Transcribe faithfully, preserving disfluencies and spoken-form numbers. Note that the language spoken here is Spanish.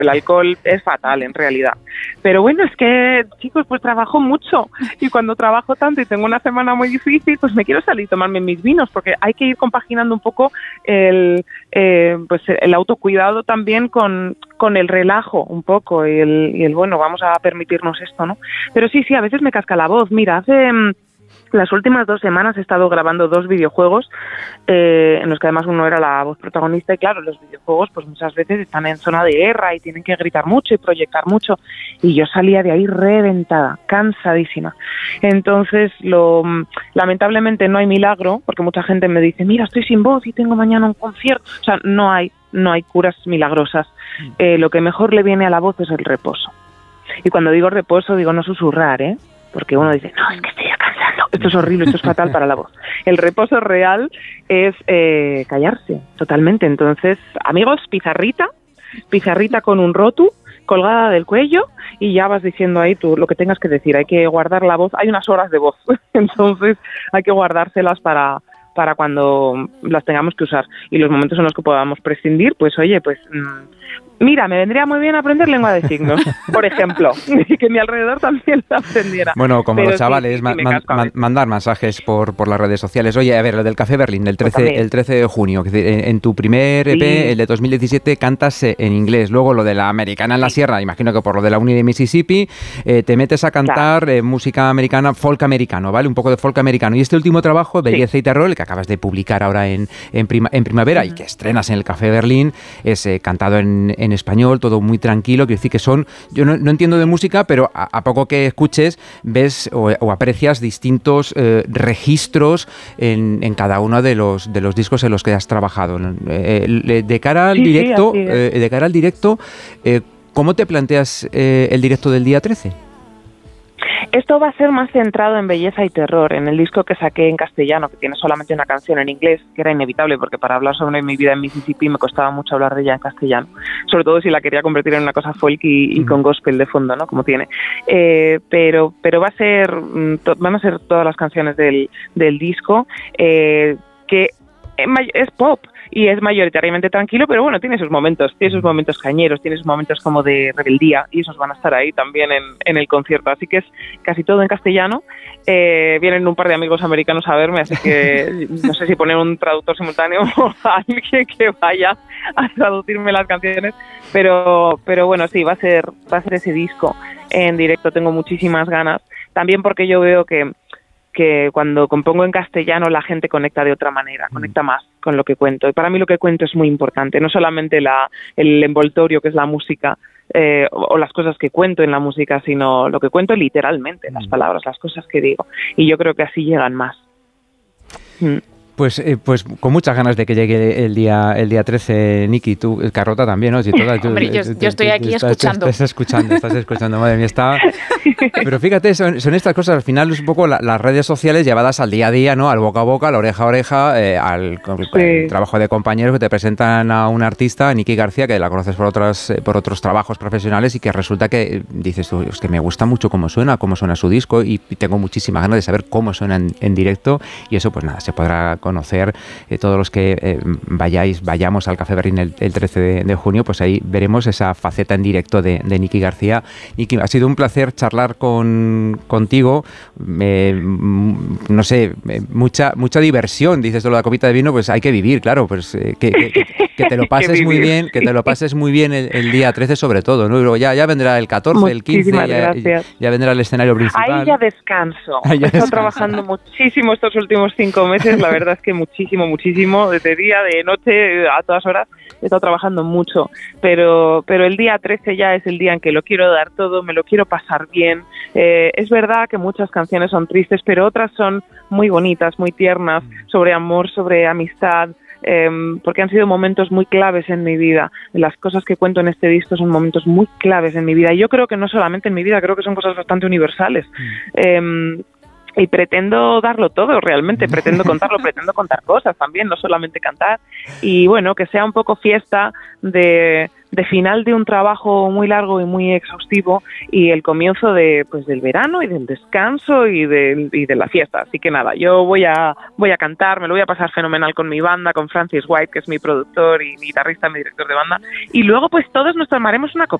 El alcohol es fatal en realidad. Pero bueno, es que, chicos, pues trabajo mucho y cuando trabajo tanto y tengo una semana muy difícil, pues me quiero salir y tomarme mis vinos, porque hay que ir compaginando un poco el, eh, pues el autocuidado también con, con el relajo un poco y el, y el, bueno, vamos a permitirnos esto, ¿no? Pero sí, sí, a veces me casca la voz. Mira, hace... Las últimas dos semanas he estado grabando dos videojuegos eh, en los que además uno era la voz protagonista y claro, los videojuegos pues muchas veces están en zona de guerra y tienen que gritar mucho y proyectar mucho y yo salía de ahí reventada, cansadísima. Entonces, lo lamentablemente no hay milagro porque mucha gente me dice, mira, estoy sin voz y tengo mañana un concierto. O sea, no hay, no hay curas milagrosas. Eh, lo que mejor le viene a la voz es el reposo. Y cuando digo reposo, digo no susurrar, ¿eh? Porque uno dice, no, es que estoy cansando. Esto es horrible, esto es fatal para la voz. El reposo real es eh, callarse, totalmente. Entonces, amigos, pizarrita, pizarrita con un rotu, colgada del cuello, y ya vas diciendo ahí tú lo que tengas que decir. Hay que guardar la voz, hay unas horas de voz, entonces hay que guardárselas para, para cuando las tengamos que usar. Y los momentos en los que podamos prescindir, pues oye, pues... Mmm, mira, me vendría muy bien aprender lengua de signos, por ejemplo, y que mi alrededor también la aprendiera. Bueno, como Pero los chavales, sí, sí, man, sí, man, man, mandar mensajes por, por las redes sociales. Oye, a ver, lo del Café Berlín, el trece, pues el trece de junio, en, en tu primer E P, sí. El de dos mil diecisiete, cantas en inglés. Luego lo de la Americana en la sí. Sierra, imagino que por lo de la Uni de Mississippi, eh, te metes a cantar claro. eh, música americana, folk americano, ¿vale? Un poco de folk americano. Y este último trabajo, Belleza sí. y Terror, el que acabas de publicar ahora en, en, prima, en primavera uh-huh. y que estrenas en el Café Berlín, es eh, cantado en, en español, todo muy tranquilo, quiero decir que son, yo no, no entiendo de música, pero a, a poco que escuches ves o, o aprecias distintos eh, registros en, en cada uno de los de los discos en los que has trabajado. Eh, de cara al sí, directo, sí, eh, de cara al directo, eh, ¿cómo te planteas eh, el directo del día trece? Esto va a ser más centrado en Belleza y Terror, en el disco que saqué en castellano, que tiene solamente una canción en inglés, que era inevitable porque para hablar sobre mi vida en Mississippi me costaba mucho hablar de ella en castellano, sobre todo si la quería convertir en una cosa folk y, y con gospel de fondo, ¿no? Como tiene. Eh, pero pero va a ser, to, van a ser todas las canciones del, del disco, eh, que es pop. Y es mayoritariamente tranquilo, pero bueno, tiene sus momentos, tiene sus momentos cañeros, tiene sus momentos como de rebeldía, y esos van a estar ahí también en, en el concierto. Así que es casi todo en castellano. Eh, vienen un par de amigos americanos a verme, así que no sé si poner un traductor simultáneo o alguien que vaya a traducirme las canciones, pero pero bueno, sí, va a ser va a ser ese disco en directo. Tengo muchísimas ganas, también porque yo veo que que cuando compongo en castellano la gente conecta de otra manera, conecta más con lo que cuento. Y para mí lo que cuento es muy importante, no solamente la, el envoltorio que es la música eh, o, o las cosas que cuento en la música, sino lo que cuento literalmente, las palabras, las cosas que digo. Y yo creo que así llegan más. Mm. Pues, eh, pues con muchas ganas de que llegue el día el día trece, Niki, tú, Carlota también, ¿no? Si toda, tú, Hombre, yo, yo estoy aquí estás, escuchando. Estás escuchando, estás escuchando, madre mía, está... Pero fíjate, son, son estas cosas, al final es un poco la, las redes sociales llevadas al día a día, ¿no? Al boca a boca, al oreja a oreja, eh, al sí. trabajo de compañeros que te presentan a un artista, Niki García, que la conoces por otras por otros trabajos profesionales y que resulta que dices tú, es que me gusta mucho cómo suena, cómo suena su disco y tengo muchísimas ganas de saber cómo suena en, en directo y eso pues nada, se podrá conocer eh, todos los que eh, vayáis, vayamos al Café Berlín el, el trece de, de junio, pues ahí veremos esa faceta en directo de, de Niki García. Niki, ha sido un placer charlar con, contigo, eh, no sé, mucha mucha diversión, dices de la copita de vino, pues hay que vivir, claro, pues eh, que, que, que te lo pases muy bien, que te lo pases muy bien el, el día trece sobre todo, ¿no? Y luego ya, ya vendrá el catorce, el quince, ya, ya vendrá el escenario principal. Ahí ya descanso. Ahí ya He estado trabajando muchísimo estos últimos cinco meses, la verdad es que muchísimo, muchísimo, de día, de noche, a todas horas, he estado trabajando mucho, pero pero el día trece ya es el día en que lo quiero dar todo, me lo quiero pasar bien. Eh, es verdad que muchas canciones son tristes, pero otras son muy bonitas, muy tiernas, sobre amor, sobre amistad, eh, porque han sido momentos muy claves en mi vida. Las cosas que cuento en este disco son momentos muy claves en mi vida, y yo creo que no solamente en mi vida, creo que son cosas bastante universales. Mm. Eh, y pretendo darlo todo realmente, pretendo contarlo, pretendo contar cosas también, no solamente cantar, y bueno, que sea un poco fiesta de, de final de un trabajo muy largo y muy exhaustivo y el comienzo de pues del verano y del descanso y de, y de la fiesta. Así que nada, yo voy a voy a cantar, me lo voy a pasar fenomenal con mi banda, con Francis White, que es mi productor y mi guitarrista, mi director de banda, y luego pues todos nos tomaremos una